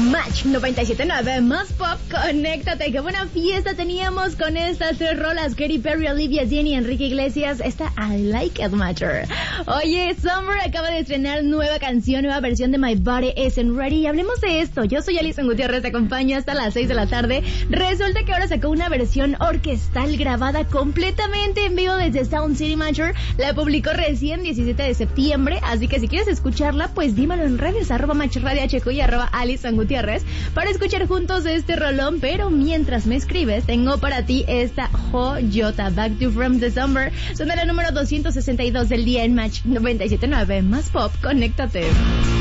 Match 97.9, más pop, conéctate. Qué buena fiesta teníamos con estas tres rolas: Katy Perry, Olivia Dean y Enrique Iglesias. Esta I Like It Matter. Oye, Summer acaba de estrenar nueva canción, nueva versión de My Body Isn't Ready. Y hablemos de esto. Yo soy Alison Gutiérrez, te acompaño hasta las 6 de la tarde. Resulta que ahora sacó una versión orquestal grabada completamente en vivo desde Sound City Major. La publicó recién 17 de septiembre. Así que si quieres escucharla, pues dímelo en redes, @MatchRadioHQ y @Alison Gutiérrez, para escuchar juntos este rolón. Pero mientras me escribes, tengo para ti esta joyota, Back to From the Summer. Son de la número 262 del día en Match 97.9, más pop, conéctate.